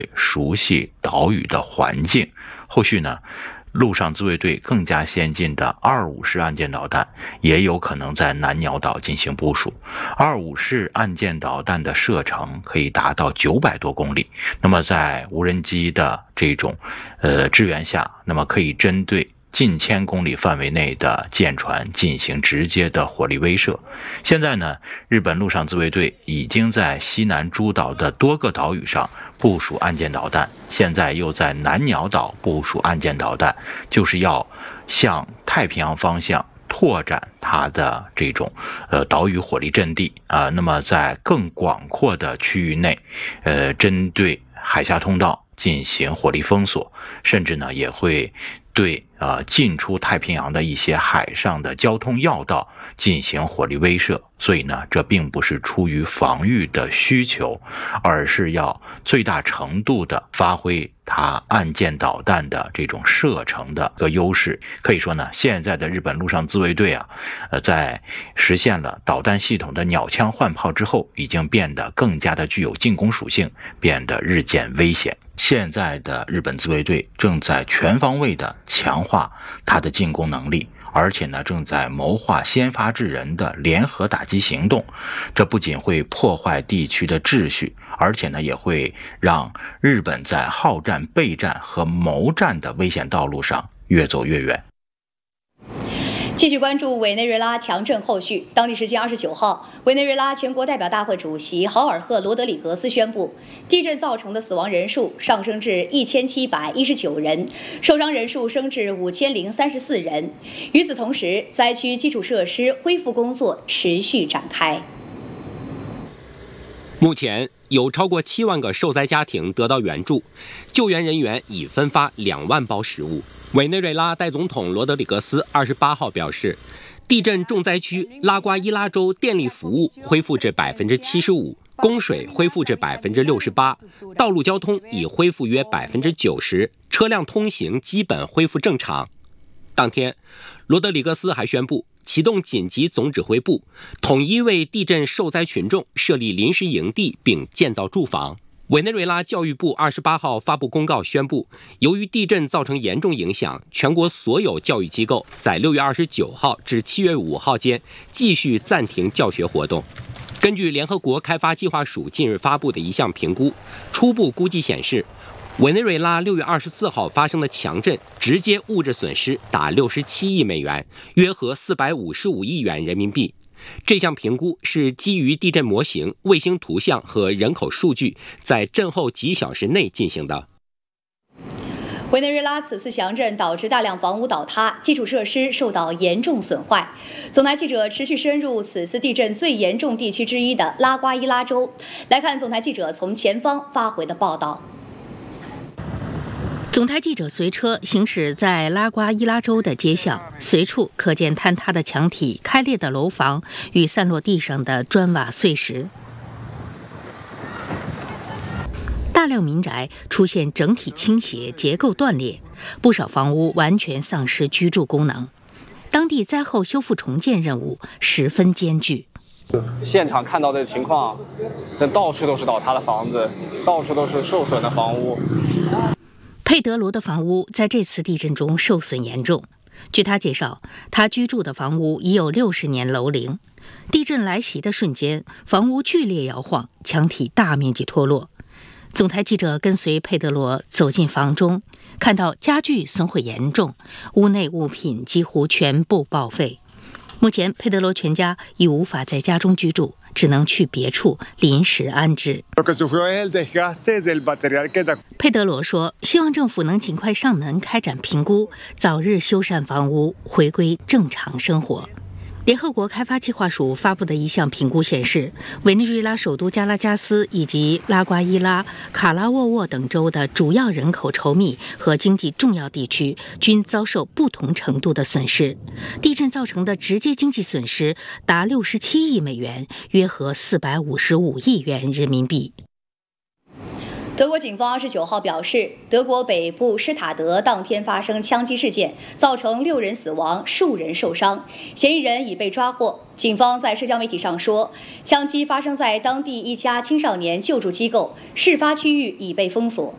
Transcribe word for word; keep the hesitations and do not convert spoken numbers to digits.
熟悉岛屿的环境。后续呢，陆上自卫队更加先进的二五式岸舰导弹也有可能在南鸟岛进行部署。二五式岸舰导弹的射程可以达到九百多公里，那么在无人机的这种呃支援下，那么可以针对近千公里范围内的舰船进行直接的火力威慑。现在呢，日本陆上自卫队已经在西南诸岛的多个岛屿上部署岸舰导弹，现在又在南鸟岛部署岸舰导弹，就是要向太平洋方向拓展它的这种呃岛屿火力阵地啊、呃。那么在更广阔的区域内，呃，针对海峡通道进行火力封锁，甚至呢也会对啊、呃、进出太平洋的一些海上的交通要道进行火力威慑。所以呢，这并不是出于防御的需求，而是要最大程度的发挥它岸舰导弹的这种射程的一个优势。可以说呢，现在的日本陆上自卫队啊，呃，在实现了导弹系统的鸟枪换炮之后，已经变得更加的具有进攻属性，变得日渐危险。现在的日本自卫队正在全方位的强化它的进攻能力，而且呢，正在谋划先发制人的联合打击行动。这不仅会破坏地区的秩序，而且呢，也会让日本在好战、备战和谋战的危险道路上越走越远。 继续关注委内瑞拉强震后续。当地时间二十九号，委内瑞拉全国代表大会主席豪尔赫·罗德里格斯宣布，地震造成的死亡人数上升至一千七百一十九人，受伤人数升至五千零三十四人。与此同时，灾区基础设施恢复工作持续展开。 目前有超过七万个受灾家庭得到援助，救援人员已分发两万包食物。委内瑞拉代总统罗德里格斯二十八号表示，地震重灾区拉瓜伊拉州电力服务恢复至百分之七十五，供水恢复至百分之六十八，道路交通已恢复约百分之九十，车辆通行基本恢复正常。当天，罗德里格斯还宣布启动紧急总指挥部，统一为地震受灾群众设立临时营地并建造住房。委内瑞拉教育部二十八号发布公告宣布，由于地震造成严重影响，全国所有教育机构在六月二十九号至七月五号间继续暂停教学活动。根据联合国开发计划署近日发布的一项评估，初步估计显示，委内瑞拉六月二十四号发生的强震直接物质损失达六十七亿美元，约合四百五十五亿元人民币。这项评估是基于地震模型、卫星图像和人口数据，在震后几小时内进行的。 委内瑞拉此次强震导致大量房屋倒塌，基础设施受到严重损坏。总台记者持续深入此次地震最严重地区之一的拉瓜伊拉州，来看总台记者从前方发回的报道。 总台记者随车行驶在拉瓜伊拉州的街巷，随处可见坍塌的墙体、开裂的楼房与散落地上的砖瓦碎石。大量民宅出现整体倾斜、结构断裂，不少房屋完全丧失居住功能。当地灾后修复重建任务十分艰巨。 现场看到的情况，这到处都是倒塌的房子，到处都是受损的房屋。 佩德罗的房屋在这次地震中受损严重。据他介绍，他居住的房屋已有六十年楼龄。地震来袭的瞬间，房屋剧烈摇晃，墙体大面积脱落。总台记者跟随佩德罗走进房中，看到家具损毁严重，屋内物品几乎全部报废。目前，佩德罗全家已无法在家中居住，只能去别处临时安置。佩德罗说，希望政府能尽快上门开展评估，早日修缮房屋，回归正常生活。联合国开发计划署发布的一项评估显示，委内瑞拉首都加拉加斯以及拉瓜伊拉、卡拉沃沃等州的主要人口稠密和经济重要地区均遭受不同程度的损失。地震造成的直接经济损失达六十七亿美元，约合四百五十五亿元人民币。 德国警方二十九号表示，德国北部施塔德当天发生枪击事件，造成六人死亡，数人受伤，嫌疑人已被抓获。警方在社交媒体上说，枪击发生在当地一家青少年救助机构，事发区域已被封锁。